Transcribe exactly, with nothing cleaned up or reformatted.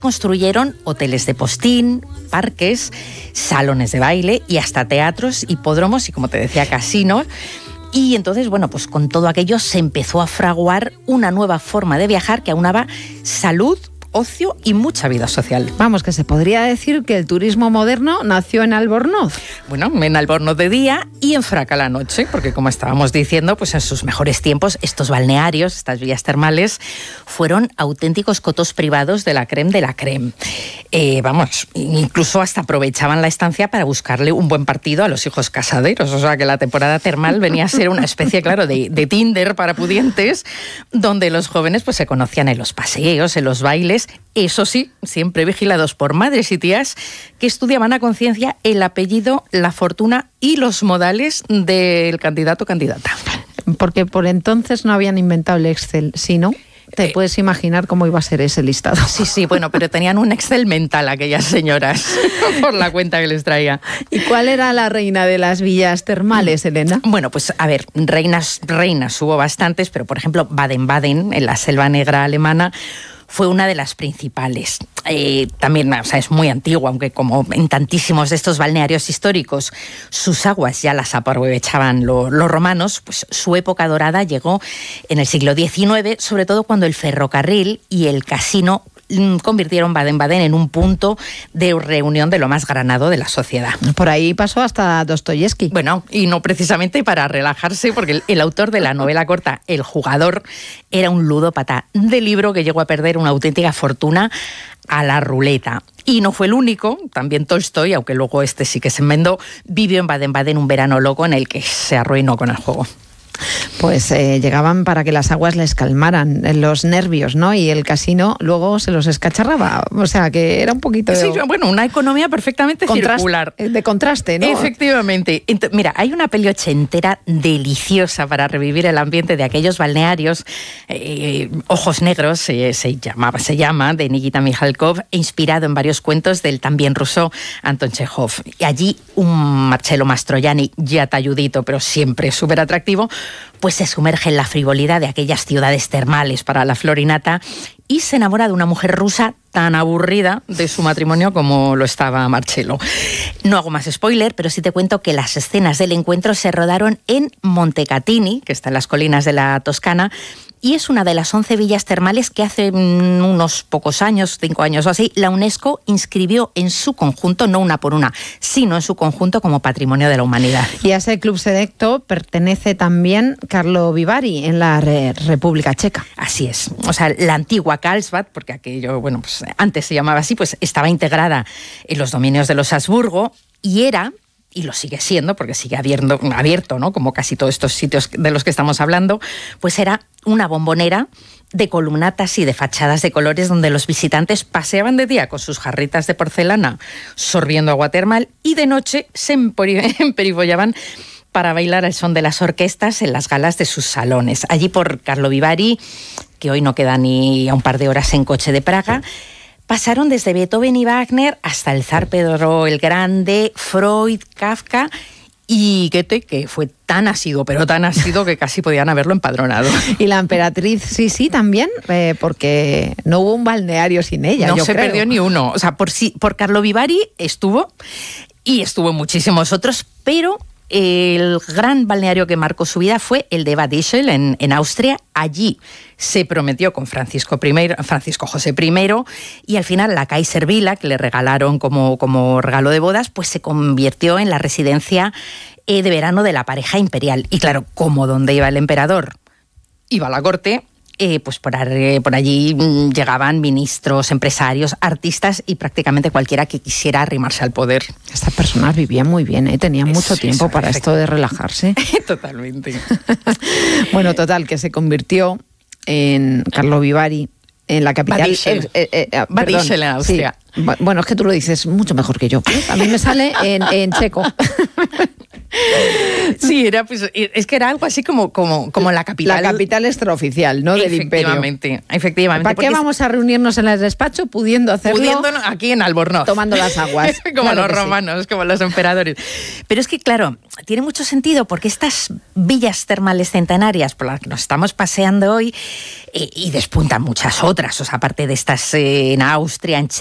Construyeron hoteles de postín, parques, salones de baile y hasta teatros, hipódromos y, como te decía, casinos. Y entonces, bueno, pues con todo aquello se empezó a fraguar una nueva forma de viajar que aunaba salud, ocio y mucha vida social. Vamos, que se podría decir que el turismo moderno nació en Albornoz. Bueno, en Albornoz de día y en Fraca la noche, porque como estábamos diciendo, pues en sus mejores tiempos estos balnearios, estas villas termales, fueron auténticos cotos privados de la crème de la crème. Eh, vamos, incluso hasta aprovechaban la estancia para buscarle un buen partido a los hijos casaderos, o sea que la temporada termal venía a ser una especie, claro, de, de Tinder para pudientes, donde los jóvenes pues se conocían en los paseos, en los bailes. Eso sí, siempre vigilados por madres y tías que estudiaban a conciencia el apellido, la fortuna y los modales del candidato o candidata. Porque por entonces no habían inventado el Excel, ¿sí, no? Te eh, puedes imaginar cómo iba a ser ese listado. Sí, sí, bueno, pero tenían un Excel mental aquellas señoras por la cuenta que les traía. ¿Y cuál era la reina de las villas termales, Elena? Bueno, pues a ver, reinas, reinas hubo bastantes, pero por ejemplo Baden-Baden, en la Selva Negra alemana, fue una de las principales. Eh, también, o sea, es muy antigua, aunque como en tantísimos de estos balnearios históricos sus aguas ya las aprovechaban lo, los romanos, pues su época dorada llegó en el siglo diecinueve, sobre todo cuando el ferrocarril y el casino convirtieron Baden-Baden en un punto de reunión de lo más granado de la sociedad. Por ahí pasó hasta Dostoyevsky. Bueno, y no precisamente para relajarse, porque el, el autor de la novela corta El jugador era un ludópata de libro que llegó a perder una auténtica fortuna a la ruleta. Y no fue el único, también Tolstoy, aunque luego este sí que se enmendó, vivió en Baden-Baden un verano loco en el que se arruinó con el juego. Pues eh, llegaban para que las aguas les calmaran los nervios, ¿no? Y el casino luego se los escacharraba. O sea, que era un poquito... Sí, bueno, una economía perfectamente contraste, circular. De contraste, ¿no? Efectivamente. Entonces, mira, hay una peli ochentera deliciosa para revivir el ambiente de aquellos balnearios. Eh, Ojos Negros eh, se, llamaba, se llama, de Nikita Mikhalkov, inspirado en varios cuentos del también ruso Anton Chekhov. Y allí un Marcello Mastroianni, ya talludito, pero siempre súper atractivo, pues se sumerge en la frivolidad de aquellas ciudades termales para la florinata y se enamora de una mujer rusa tan aburrida de su matrimonio como lo estaba Marcello. No hago más spoiler, pero sí te cuento que las escenas del encuentro se rodaron en Montecatini, que está en las colinas de la Toscana, y es una de las once villas termales que hace unos pocos años, cinco años o así, la UNESCO inscribió en su conjunto, no una por una, sino en su conjunto como Patrimonio de la Humanidad. Y a ese club selecto pertenece también Karlovy Vary, en la Re- República Checa. Así es. O sea, la antigua Karlsbad, porque aquello, bueno, pues antes se llamaba así, pues estaba integrada en los dominios de los Habsburgo y era... y lo sigue siendo, porque sigue abierto, abierto, ¿no? Como casi todos estos sitios de los que estamos hablando, pues era una bombonera de columnatas y de fachadas de colores donde los visitantes paseaban de día con sus jarritas de porcelana sorbiendo agua termal y de noche se emperifollaban para bailar al son de las orquestas en las galas de sus salones. Allí por Karlovy Vary, que hoy no queda ni a un par de horas en coche de Praga, pasaron desde Beethoven y Wagner hasta el zar Pedro el Grande, Freud, Kafka y Goethe, que fue tan asiduo, pero tan asiduo que casi podían haberlo empadronado. Y la emperatriz Sisi también, eh, porque no hubo un balneario sin ella, No yo se creo. perdió ni uno. O sea, por, si, por Karlovy Vary estuvo y estuvo en muchísimos otros, pero... el gran balneario que marcó su vida fue el de Bad Ischl, en, en Austria. Allí se prometió con Francisco I, Francisco José I, y al final la Kaiser Villa, que le regalaron como, como regalo de bodas, pues se convirtió en la residencia eh, de verano de la pareja imperial. Y claro, como donde iba el emperador, iba la corte... Eh, pues por, por allí llegaban ministros, empresarios, artistas y prácticamente cualquiera que quisiera arrimarse al poder. Estas personas vivían muy bien, ¿eh? Tenían Eso, mucho tiempo eso, para esto de relajarse. Totalmente. Bueno, total, que se convirtió en Karlovy Vary, en la capital... Bad Ischl. Eh, eh, eh, Bad Ischl en Austria. Sí. Bueno, es que tú lo dices mucho mejor que yo. A mí me sale en, en checo. Sí, era pues, es que era algo así como, como, como la capital. La capital extraoficial, ¿no? Del imperio. Efectivamente, efectivamente. ¿Para qué vamos a reunirnos en el despacho pudiendo hacerlo? Pudiendo aquí en Albornoz. Tomando las aguas. Como Claro los romanos, sí. Como los emperadores. Pero es que, claro, tiene mucho sentido porque estas villas termales centenarias por las que nos estamos paseando hoy, eh, y despuntan muchas otras, o sea, aparte de estas eh, en Austria, en